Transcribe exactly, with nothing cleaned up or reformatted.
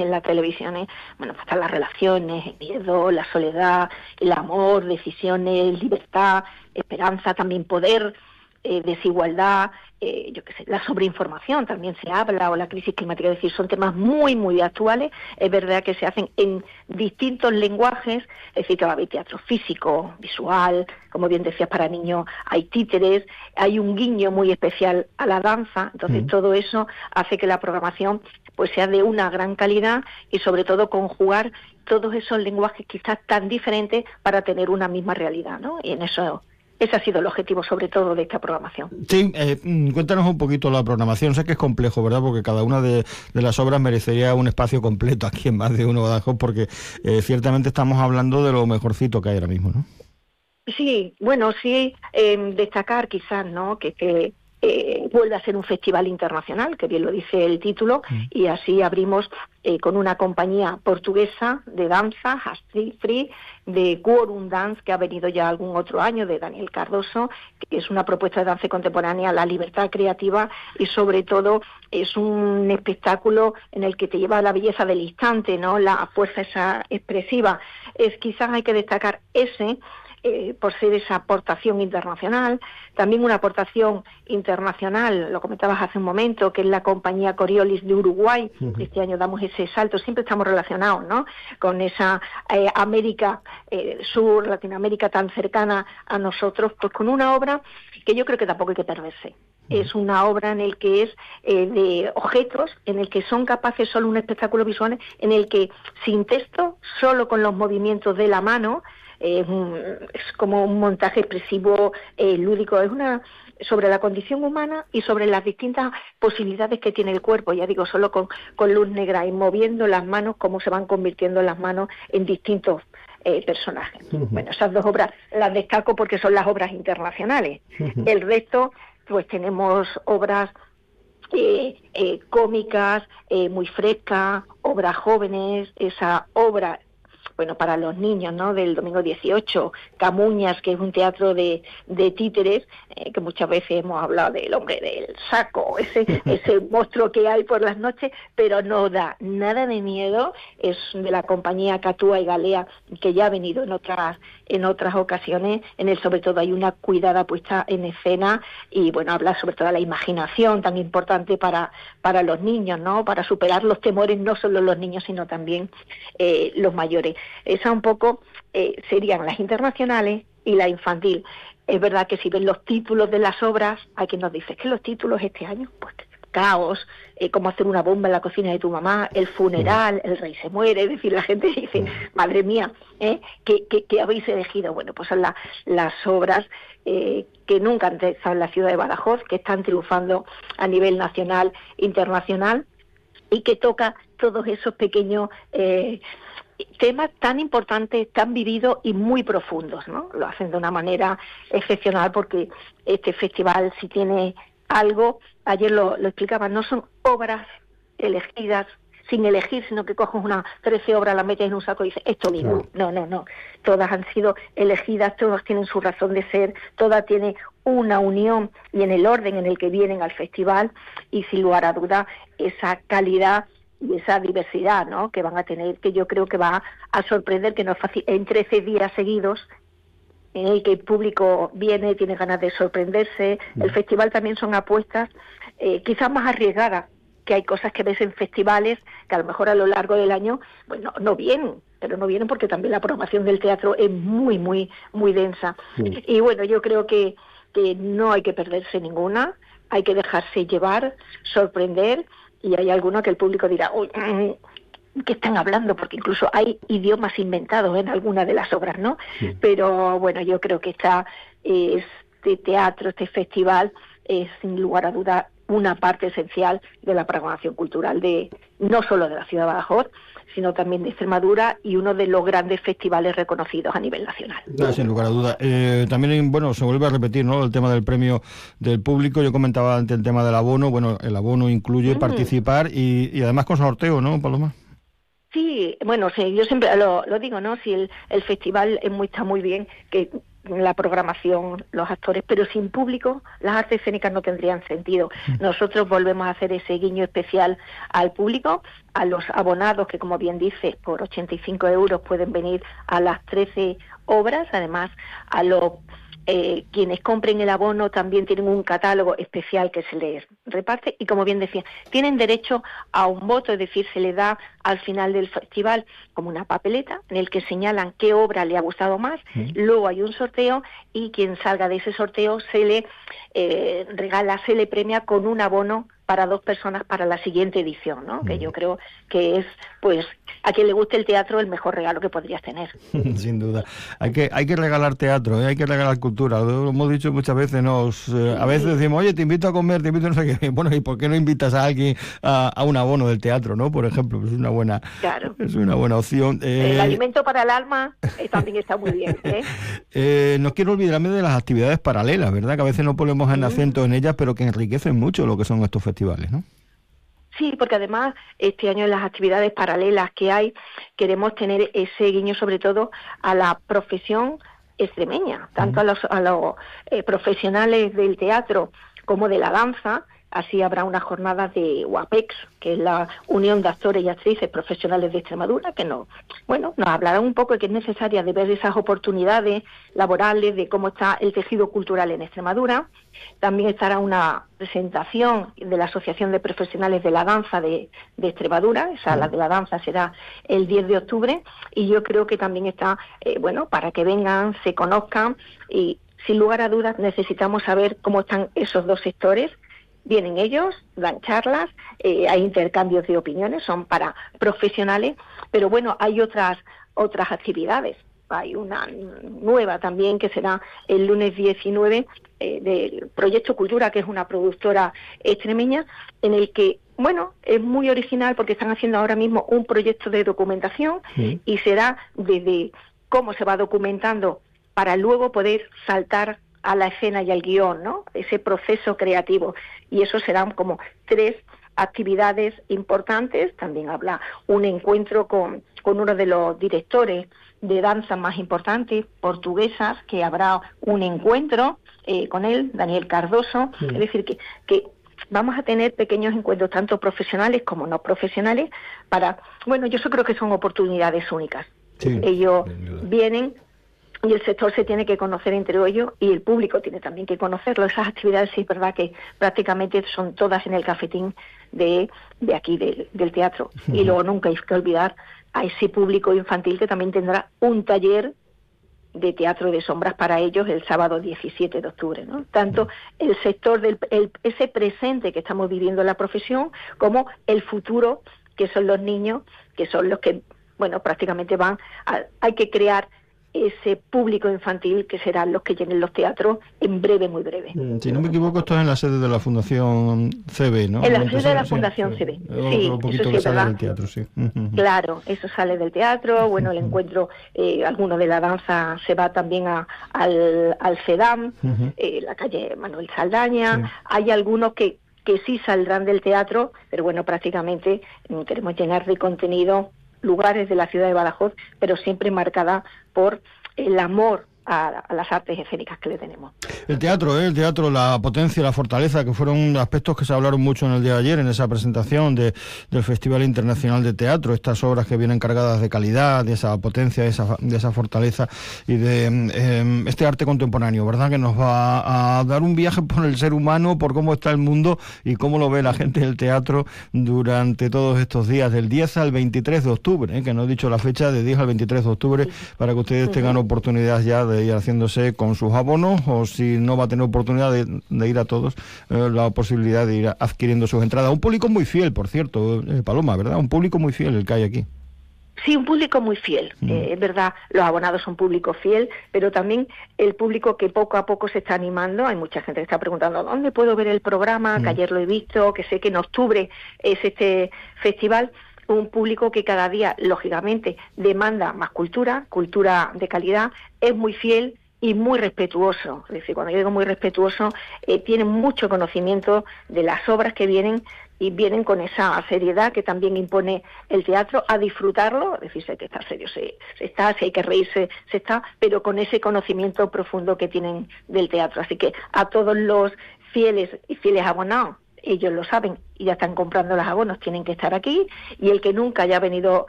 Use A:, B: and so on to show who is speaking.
A: en la televisión, ¿eh? Bueno, pues están las relaciones, el miedo, la soledad, el amor, decisiones, libertad, esperanza, también poder, eh, desigualdad, eh, yo qué sé, la sobreinformación también se habla, o la crisis climática, es decir, son temas muy, muy actuales. Es verdad que se hacen en distintos lenguajes, es decir, que va a haber teatro físico, visual, como bien decías, para niños hay títeres, hay un guiño muy especial a la danza, entonces mm. todo eso hace que la programación pues sea de una gran calidad y sobre todo conjugar todos esos lenguajes quizás tan diferentes para tener una misma realidad, ¿no? Y en eso... Ese ha sido el objetivo, sobre todo, de esta programación.
B: Sí, eh, cuéntanos un poquito la programación. Sé que es complejo, ¿verdad? Porque cada una de, de las obras merecería un espacio completo aquí en Más de Uno Badajoz, porque eh, ciertamente estamos hablando de lo mejorcito que hay ahora mismo, ¿no?
A: Sí, bueno, sí, eh, destacar quizás, ¿no?, que... que Eh, vuelve a ser un festival internacional, que bien lo dice el título, mm. y así abrimos eh, con una compañía portuguesa de danza, Astrid Free, de Quorum Dance, que ha venido ya algún otro año, de Daniel Cardoso, que es una propuesta de danza contemporánea, la libertad creativa, y sobre todo es un espectáculo en el que te lleva la belleza del instante, ¿no?, la fuerza esa expresiva. Es quizás hay que destacar ese, Eh, por ser esa aportación internacional, también una aportación internacional, lo comentabas hace un momento, que es la compañía Coriolis de Uruguay. Uh-huh. Este año damos ese salto, siempre estamos relacionados, ¿no?, con esa eh, América eh, Sur, Latinoamérica tan cercana a nosotros, pues con una obra que yo creo que tampoco hay que perderse. Uh-huh. Es una obra en el que es eh, de objetos, en el que son capaces solo un espectáculo visual, en el que sin texto, solo con los movimientos de la mano, Eh, es como un montaje expresivo, eh, lúdico, es una sobre la condición humana y sobre las distintas posibilidades que tiene el cuerpo, ya digo, solo con, con luz negra y moviendo las manos, cómo se van convirtiendo las manos en distintos eh, personajes. Uh-huh. Bueno, esas dos obras las destaco porque son las obras internacionales. Uh-huh. El resto, pues tenemos obras eh, eh, cómicas, eh, muy frescas, obras jóvenes, esa obra, bueno, para los niños, ¿no?, del domingo dieciocho, Camuñas, que es un teatro de, de títeres, eh, que muchas veces hemos hablado del hombre del saco, ese, ese monstruo que hay por las noches, pero no da nada de miedo. Es de la compañía Catúa y Galea, que ya ha venido en otras en otras ocasiones. En él sobre todo hay una cuidada puesta en escena y bueno, habla sobre todo de la imaginación, tan importante para, para los niños, ¿no?, para superar los temores, no solo los niños, sino también eh, los mayores. Esa un poco eh, serían las internacionales y la infantil. Es verdad que si ven los títulos de las obras, hay quien nos dice que los títulos este año, pues Caos, eh, cómo hacer una bomba en la cocina de tu mamá, El funeral, El rey se muere, es decir, la gente dice, madre mía, ¿eh? ¿Qué, qué, qué habéis elegido? Bueno, pues son la, las obras eh, que nunca han estado en la ciudad de Badajoz, que están triunfando a nivel nacional, internacional, y que toca todos esos pequeños eh, temas tan importantes, tan vividos y muy profundos, ¿no? Lo hacen de una manera excepcional porque este festival, si tiene algo, ayer lo, lo explicaba, no son obras elegidas sin elegir, sino que coges unas trece obras, las metes en un saco y dices, esto mismo. No, no, no. Todas han sido elegidas, todas tienen su razón de ser, todas tienen una unión y en el orden en el que vienen al festival, y sin lugar a duda esa calidad y esa diversidad, ¿no?, que van a tener, que yo creo que va a sorprender, que no es fácil, en trece días seguidos, en el que el público viene, tiene ganas de sorprenderse. Mm. El festival también son apuestas eh, quizás más arriesgadas, que hay cosas que ves en festivales que a lo mejor a lo largo del año pues no, no vienen, pero no vienen porque también la programación del teatro es muy, muy, muy densa. Mm. Y bueno, yo creo que, que no hay que perderse ninguna, hay que dejarse llevar, sorprender, y hay alguna que el público dirá, uy, ¿qué están hablando? Porque incluso hay idiomas inventados en algunas de las obras, ¿no? Sí. Pero bueno, yo creo que esta, este teatro, este festival, es sin lugar a duda una parte esencial de la programación cultural de no solo de la ciudad de Badajoz, sino también de Extremadura, y uno de los grandes festivales reconocidos a nivel nacional.
B: Ah, sin lugar a duda. Eh, también, bueno, se vuelve a repetir, ¿no?, el tema del premio del público. Yo comentaba antes el tema del abono. Bueno, el abono incluye mm. participar y, y además con sorteo, ¿no, Paloma?
A: Sí, bueno, sí, yo siempre lo, lo digo, ¿no? Si el, el festival es muy, está muy bien, que la programación, los actores, pero sin público las artes escénicas no tendrían sentido. Nosotros volvemos a hacer ese guiño especial al público, a los abonados que, como bien dices, por ochenta y cinco euros pueden venir a las trece obras, además a los Eh, quienes compren el abono también tienen un catálogo especial que se les reparte y, como bien decía, tienen derecho a un voto, es decir, se les da al final del festival como una papeleta en el que señalan qué obra le ha gustado más, sí. Luego hay un sorteo y quien salga de ese sorteo se le eh, regala, se le premia con un abono para dos personas para la siguiente edición, ¿no? Que yo creo que es, pues, a quien le guste el teatro, el mejor regalo que podrías tener.
B: Sin duda. Hay que hay que regalar teatro, ¿eh? Hay que regalar cultura. Lo hemos dicho muchas veces, nos eh, a veces decimos, oye, te invito a comer, te invito a no sé qué. Bueno, ¿y por qué no invitas a alguien a, a un abono del teatro, no? Por ejemplo, es una buena, claro. es una buena opción.
A: Eh, el alimento para el alma eh, también está muy bien, ¿eh?
B: eh, no quiero olvidarme de las actividades paralelas, ¿verdad? Que a veces no ponemos en acento en ellas, pero que enriquecen mucho lo que son estos festivales, ¿no?
A: Sí, porque además este año en las actividades paralelas que hay queremos tener ese guiño sobre todo a la profesión extremeña, tanto a los, a los eh, profesionales del teatro como de la danza. Así habrá una jornada de UAPEX, que es la Unión de Actores y Actrices Profesionales de Extremadura, que nos, bueno, nos hablará un poco de que es necesaria de ver esas oportunidades laborales, de cómo está el tejido cultural en Extremadura. También estará una presentación de la Asociación de Profesionales de la Danza de, de Extremadura, esa, la de la danza será el diez de octubre, y yo creo que también está, eh, bueno, para que vengan, se conozcan, y sin lugar a dudas necesitamos saber cómo están esos dos sectores. Vienen ellos, dan charlas, eh, hay intercambios de opiniones, son para profesionales, pero bueno, hay otras otras actividades. Hay una nueva también que será el lunes diecinueve eh, del Proyecto Cultura, que es una productora extremeña, en el que, bueno, es muy original porque están haciendo ahora mismo un proyecto de documentación sí. y será desde cómo se va documentando para luego poder saltar a la escena y al guión, ¿no? Ese proceso creativo. Y eso serán como tres actividades importantes. También habrá un encuentro con, con uno de los directores de danza más importantes, portuguesas, que habrá un encuentro eh, con él, Daniel Cardoso. Sí. Es decir, que, que vamos a tener pequeños encuentros, tanto profesionales como no profesionales, para, bueno, yo creo que son oportunidades únicas. Sí. Ellos vienen y el sector se tiene que conocer entre ellos y el público tiene también que conocerlo. Esas actividades sí es verdad que prácticamente son todas en el cafetín de, de aquí, de, del teatro. Uh-huh. Y luego nunca hay que olvidar a ese público infantil que también tendrá un taller de teatro de sombras para ellos el sábado diecisiete de octubre, ¿no? Tanto el sector del el, ese presente que estamos viviendo en la profesión como el futuro, que son los niños, que son los que, bueno, prácticamente van a, hay que crear ese público infantil que serán los que llenen los teatros en breve, muy breve.
B: Si no me equivoco, esto es en la sede de la Fundación C B, ¿no?
A: En la sede de la Fundación C B, sí,
B: un poquito
A: eso sí
B: que
A: es
B: sale
A: verdad.
B: del teatro, sí.
A: Claro, eso sale del teatro, bueno, el encuentro, eh, alguno de la danza se va también a, al, al CEDAM, uh-huh. eh, la calle Manuel Saldaña, sí. Hay algunos que, que sí saldrán del teatro, pero bueno, prácticamente eh, queremos llenar de contenido lugares de la ciudad de Badajoz, pero siempre marcada por el amor a, a las artes escénicas que le tenemos.
B: El teatro, ¿eh? el teatro, la potencia, la fortaleza, que fueron aspectos que se hablaron mucho en el día de ayer, en esa presentación de, del Festival Internacional de Teatro, estas obras que vienen cargadas de calidad, de esa potencia, de esa, de esa fortaleza y de eh, este arte contemporáneo, ¿verdad? Que nos va a dar un viaje por el ser humano, por cómo está el mundo y cómo lo ve la gente del teatro durante todos estos días, del diez al veintitrés de octubre, ¿eh? Que no he dicho la fecha, de diez al veintitrés de octubre, sí. Para que ustedes sí. tengan oportunidad ya de ir haciéndose con sus abonos, o si no va a tener oportunidad de, de ir a todos, eh, la posibilidad de ir adquiriendo sus entradas. Un público muy fiel, por cierto, eh, Paloma, ¿verdad? Un público muy fiel el que hay aquí.
A: Sí, un público muy fiel, mm. eh, es verdad, los abonados son público fiel, pero también el público que poco a poco se está animando. Hay mucha gente que está preguntando ¿dónde puedo ver el programa? Mm. Que ayer lo he visto, que sé que en octubre es este festival. Un público que cada día, lógicamente, demanda más cultura, cultura de calidad, es muy fiel y muy respetuoso. Es decir, cuando yo digo muy respetuoso, eh, tiene mucho conocimiento de las obras que vienen, y vienen con esa seriedad que también impone el teatro, a disfrutarlo, es decir, si hay que estar serio, se, se está, si hay que reírse, se está, pero con ese conocimiento profundo que tienen del teatro. Así que a todos los fieles y fieles abonados, ellos lo saben y ya están comprando los abonos, tienen que estar aquí, y el que nunca haya venido